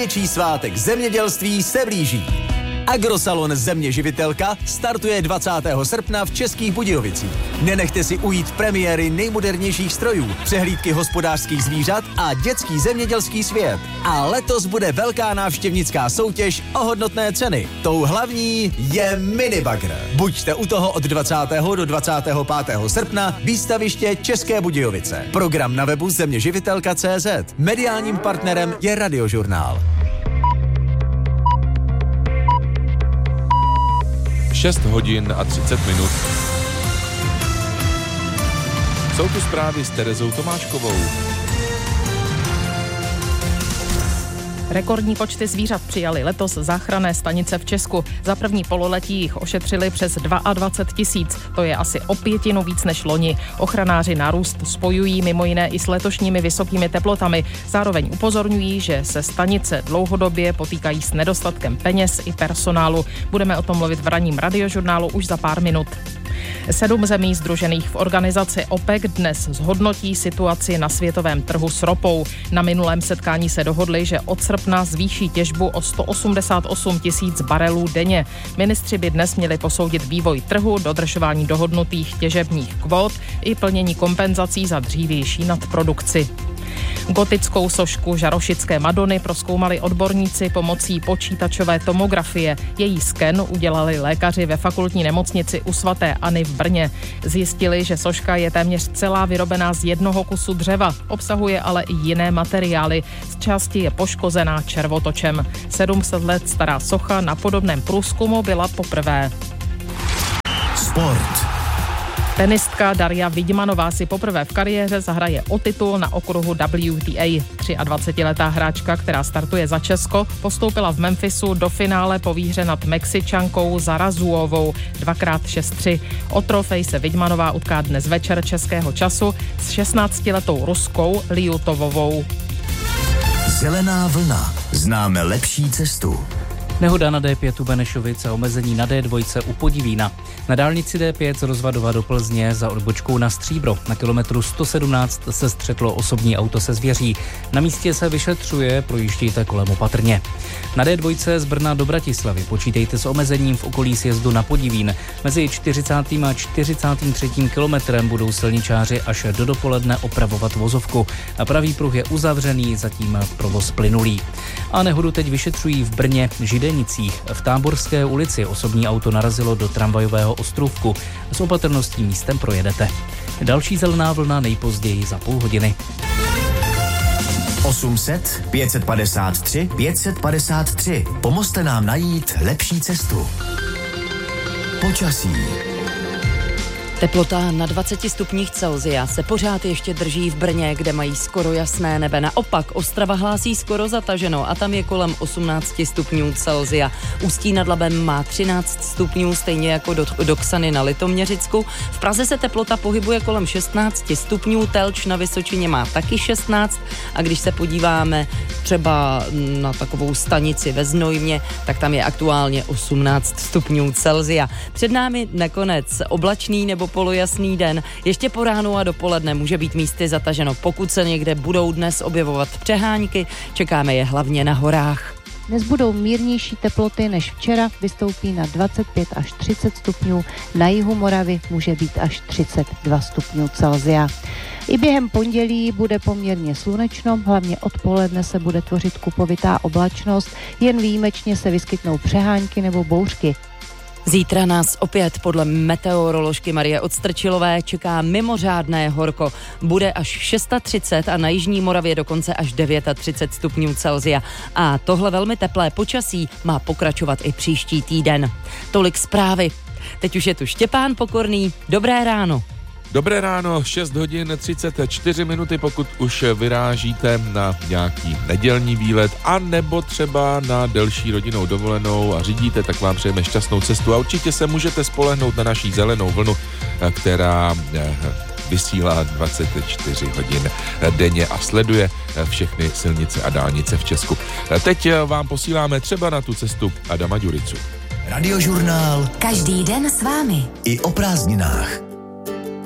největší svátek zemědělství se blíží. Agrosalon Země živitelka startuje 20. srpna v Českých Budějovicích. Nenechte si ujít premiéry nejmodernějších strojů, přehlídky hospodářských zvířat a dětský zemědělský svět. A letos bude velká návštěvnická soutěž o hodnotné ceny. Tou hlavní je minibagr. Buďte u toho od 20. do 25. srpna výstaviště České Budějovice. Program na webu zeměživitelka.cz. Mediálním partnerem je Radiožurnál. 6 hodin a 30 minut. Jsou tu zprávy s Terezou Tomáškovou. Rekordní počty zvířat přijali letos záchranné stanice v Česku. Za první pololetí jich ošetřili přes 22 000. To je asi o 1/5 víc než loni. Ochranáři nárůst spojují mimo jiné i s letošními vysokými teplotami. Zároveň upozorňují, že se stanice dlouhodobě potýkají s nedostatkem peněz i personálu. Budeme o tom mluvit v ranním Radiožurnálu už za pár minut. 7 zemí sdružených v organizaci OPEC dnes zhodnotí situaci na světovém trhu s ropou. Na minulém setkání se dohodli, že od srpna zvýší těžbu o 188 000 barelů denně. Ministři by dnes měli posoudit vývoj trhu, dodržování dohodnutých těžebních kvót i plnění kompenzací za dřívější nadprodukci. Gotickou sošku Žarošické Madony prozkoumali odborníci pomocí počítačové tomografie. Její sken udělali lékaři ve fakultní nemocnici u sv. Anny v Brně. Zjistili, že soška je téměř celá vyrobená z jednoho kusu dřeva, obsahuje ale i jiné materiály. Z části je poškozená červotočem. 700 let stará socha na podobném průzkumu byla poprvé. Sport. Tenistka Darja Vidmanová si poprvé v kariéře zahraje o titul na okruhu WTA. 23letá hráčka, která startuje za Česko, postoupila v Memphisu do finále po výhře nad Mexičankou Zarazuovou 2x6-3. O trofej se Vidmanová utká dnes večer českého času s 16letou Ruskou Liutovovou. Zelená vlna. Známe lepší cestu. Nehoda na D5 u Benešovic a omezení na D2 u Podivína. Na dálnici D5 z Rozvadova do Plzně za odbočkou na Stříbro. Na kilometru 117 se střetlo osobní auto se zvěří. Na místě se vyšetřuje, projíždějte kolem opatrně. Na D2 z Brna do Bratislavy počítejte s omezením v okolí sjezdu na Podivín. Mezi 40. a 43. kilometrem budou silničáři až do dopoledne opravovat vozovku. A pravý pruh je uzavřený, zatím provoz plynulý. A nehodu teď vyšetřují v Brně Židenicích. V Táborské ulici osobní auto narazilo do tramvajového ostrůvku. S opatrností místem projedete. Další zelená vlna nejpozději za půl hodiny. 800 553 553. Pomozte nám najít lepší cestu. Počasí. Teplota na 20 stupních Celsia se pořád ještě drží v Brně, kde mají skoro jasné nebe. Naopak Ostrava hlásí skoro zataženo a tam je kolem 18 stupňů Celsia. Ústí nad Labem má 13 stupňů, stejně jako do Ksany na Litoměřicku. V Praze se teplota pohybuje kolem 16 stupňů, Telč na Vysočině má taky 16 a když se podíváme třeba na takovou stanici ve Znojmě, tak tam je aktuálně 18 stupňů Celsia. Před námi nakonec oblačný nebo polojasný den. Ještě po ránu a dopoledne může být místy zataženo. Pokud se někde budou dnes objevovat přehánky, čekáme je hlavně na horách. Dnes budou mírnější teploty než včera, vystoupí na 25 až 30 stupňů, na jihu Moravy může být až 32 stupňů Celsia. I během pondělí bude poměrně slunečno, hlavně odpoledne se bude tvořit kupovitá oblačnost, jen výjimečně se vyskytnou přehánky nebo bouřky. Zítra nás opět podle meteoroložky Marie Odstrčilové čeká mimořádné horko. Bude až 630 a na jižní Moravě dokonce až 39 stupňů Celsia. A tohle velmi teplé počasí má pokračovat i příští týden. Tolik zprávy. Teď už je tu Štěpán Pokorný. Dobré ráno. Dobré ráno, 6 hodin 34 minuty, pokud už vyrážíte na nějaký nedělní výlet a nebo třeba na delší rodinnou dovolenou a řídíte, tak vám přejeme šťastnou cestu a určitě se můžete spolehnout na naší zelenou vlnu, která vysílá 24 hodin denně a sleduje všechny silnice a dálnice v Česku. Teď vám posíláme třeba na tu cestu Adama Ďuricu. Radiožurnál. Každý den s vámi. I o prázdninách.